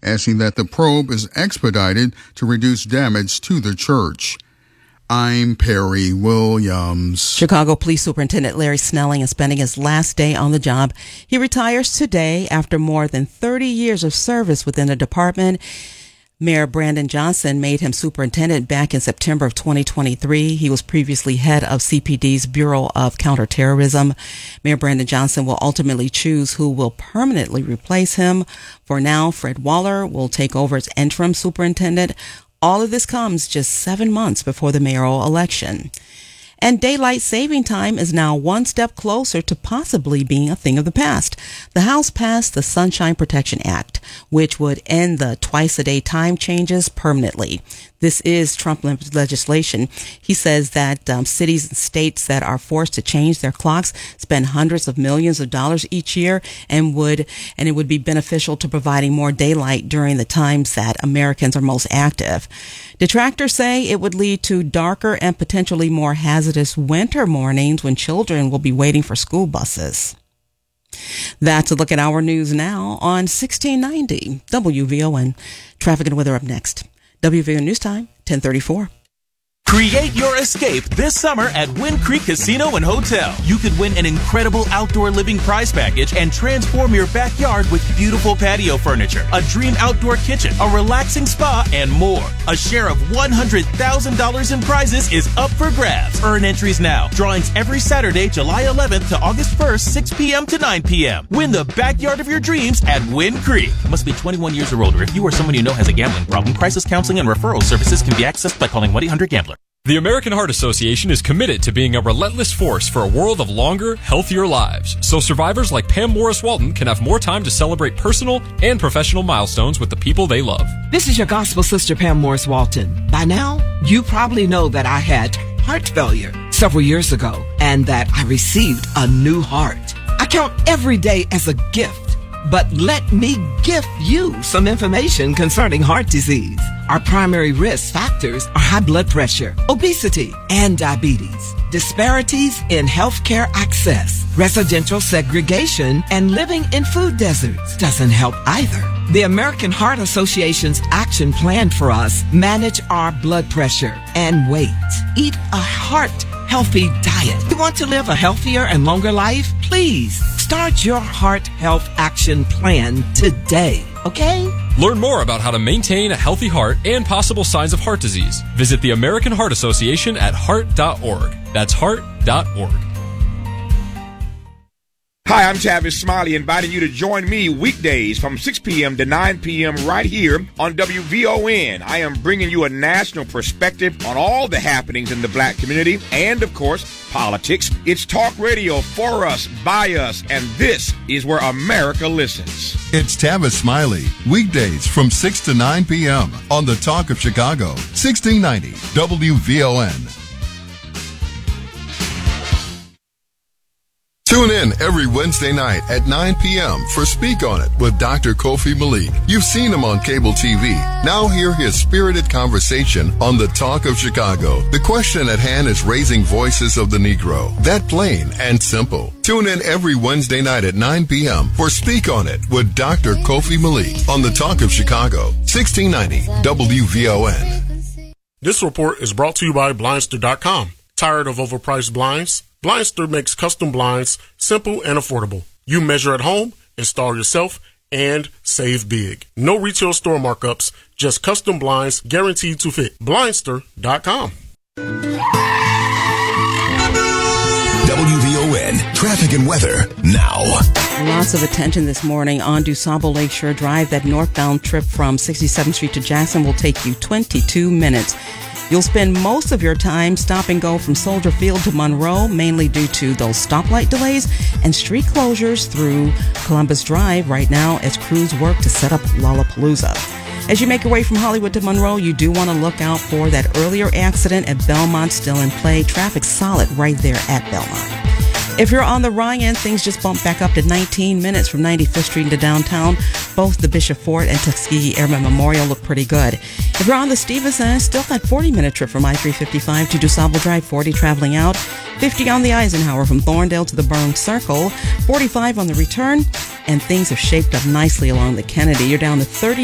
asking that the probe is expedited to reduce damage to the church. I'm Perry Williams. Chicago Police Superintendent Larry Snelling is spending his last day on the job. He retires today after more than 30 years of service within the department. Mayor Brandon Johnson made him superintendent back in September of 2023. He was previously head of CPD's Bureau of Counterterrorism. Mayor Brandon Johnson will ultimately choose who will permanently replace him. For now, Fred Waller will take over as interim superintendent. All of this comes just 7 months before the mayoral election. And daylight saving time is now one step closer to possibly being a thing of the past. The House passed the Sunshine Protection Act, which would end the twice-a-day time changes permanently. This is Trump legislation. He says that cities and states that are forced to change their clocks spend hundreds of millions of dollars each year, and it would be beneficial to providing more daylight during the times that Americans are most active. Detractors say it would lead to darker and potentially more hazardous winter mornings when children will be waiting for school buses. That's a look at our news now on 1690 WVON. Traffic and weather up next. WVON News Time, 10:34. Create your escape this summer at Wind Creek Casino and Hotel. You could win an incredible outdoor living prize package and transform your backyard with beautiful patio furniture, a dream outdoor kitchen, a relaxing spa, and more. A share of $100,000 in prizes is up for grabs. Earn entries now. Drawings every Saturday, July 11th to August 1st, 6 p.m. to 9 p.m. Win the backyard of your dreams at Wind Creek. Must be 21 years or older. If you or someone you know has a gambling problem, crisis counseling and referral services can be accessed by calling 1-800-GAMBLER. The American Heart Association is committed to being a relentless force for a world of longer, healthier lives, so survivors like Pam Morris-Walton can have more time to celebrate personal and professional milestones with the people they love. This is your gospel sister, Pam Morris-Walton. By now, you probably know that I had heart failure several years ago and that I received a new heart. I count every day as a gift. But let me gift you some information concerning heart disease. Our primary risk factors are high blood pressure, obesity, and diabetes. Disparities in healthcare access, residential segregation, and living in food deserts doesn't help either. The American Heart Association's action plan for us: manage our blood pressure and weight. Eat a heart-healthy diet. You want to live a healthier and longer life? Please start your heart health action plan today, okay? Learn more about how to maintain a healthy heart and possible signs of heart disease. Visit the American Heart Association at heart.org. That's heart.org. Hi, I'm Tavis Smiley, inviting you to join me weekdays from 6 p.m. to 9 p.m. right here on WVON. I am bringing you a national perspective on all the happenings in the black community and, of course, politics. It's talk radio for us, by us, and this is where America listens. It's Tavis Smiley, weekdays from 6 to 9 p.m. on the Talk of Chicago, 1690 WVON. Tune in every Wednesday night at 9 p.m. for Speak On It with Dr. Kofi Malik. You've seen him on cable TV. Now hear his spirited conversation on the Talk of Chicago. The question at hand is raising voices of the Negro. That plain and simple. Tune in every Wednesday night at 9 p.m. for Speak On It with Dr. Kofi Malik on the Talk of Chicago, 1690 WVON. This report is brought to you by Blindster.com. Tired of overpriced blinds? Blindster makes custom blinds simple and affordable. You measure at home, install yourself, and save big. No retail store markups, just custom blinds guaranteed to fit. Blindster.com. WVON traffic and weather now. Lots of attention this morning on DuSable Lakeshore Drive. That northbound trip from 67th Street to Jackson will take you 22 minutes. You'll spend most of your time stop and go from Soldier Field to Monroe, mainly due to those stoplight delays and street closures through Columbus Drive right now as crews work to set up Lollapalooza. As you make your way from Hollywood to Monroe, you do want to look out for that earlier accident at Belmont still in play. Traffic solid right there at Belmont. If you're on the wrong end, things just bump back up to 19 minutes from 95th Street into downtown. Both the Bishop Fort and Tuskegee Airmen Memorial look pretty good. If you're on the Stevens end, still that 40-minute trip from I-355 to DuSable Drive, 40 traveling out, 50 on the Eisenhower from Thorndale to the Burns Circle, 45 on the return, and things have shaped up nicely along the Kennedy. You're down to 30